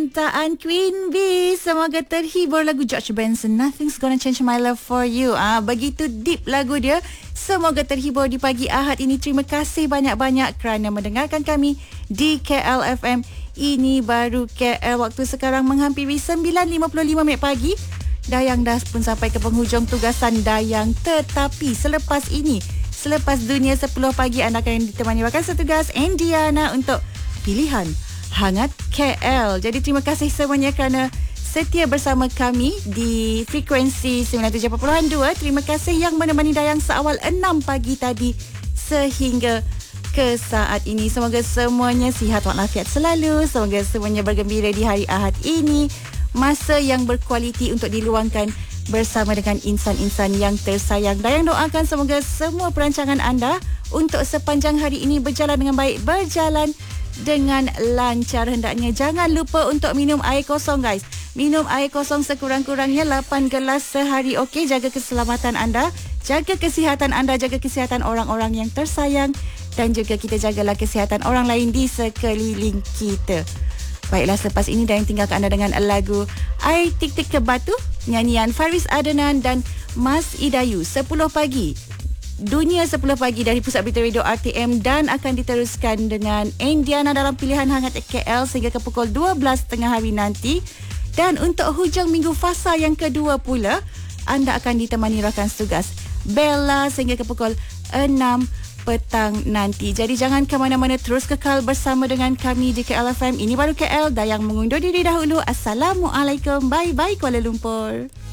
Cintaan Queen Bee. Semoga terhibur lagu George Benson, Nothing's Gonna Change My Love For You. Begitu deep lagu dia. Semoga terhibur di pagi Ahad ini. Terima kasih banyak-banyak kerana mendengarkan kami di KLFM. Ini baru KL, waktu sekarang menghampiri 9.55 minit pagi. Dayang dah pun sampai ke penghujung tugasan Dayang. Tetapi selepas ini, selepas dunia 10 pagi, anda akan ditemani rakan setugas Indiana untuk pilihan Hangat KL. Jadi terima kasih semuanya kerana setia bersama kami di frekuensi 97.2. Terima kasih yang menemani Dayang seawal 6 pagi tadi sehingga ke saat ini. Semoga semuanya sihat walafiat selalu. Semoga semuanya bergembira di hari Ahad ini. Masa yang berkualiti untuk diluangkan bersama dengan insan-insan yang tersayang. Dayang doakan semoga semua perancangan anda untuk sepanjang hari ini berjalan dengan baik, berjalan dengan lancar hendaknya. Jangan lupa untuk minum air kosong, guys. Minum air kosong sekurang-kurangnya 8 gelas sehari. Okey, jaga keselamatan anda, jaga kesihatan anda, jaga kesihatan orang-orang yang tersayang, dan juga kita jagalah kesihatan orang lain di sekeliling kita. Baiklah, selepas ini Dayang tinggalkan anda dengan lagu Air Tik-Tik ke Batu, nyanyian Faris Adenan dan Mas Idayu. 10 pagi, Dunia 10 pagi dari Pusat Berita Radio RTM, dan akan diteruskan dengan Indiana dalam pilihan hangat KL sehingga ke pukul 12 tengah hari nanti. Dan untuk hujung minggu fasa yang kedua pula, anda akan ditemani rakan setugas Bella sehingga ke pukul 6 petang nanti. Jadi jangan ke mana-mana, terus kekal bersama dengan kami di KLFM. Ini baru KL. Dayang mengundur diri dahulu. Assalamualaikum. Bye-bye Kuala Lumpur.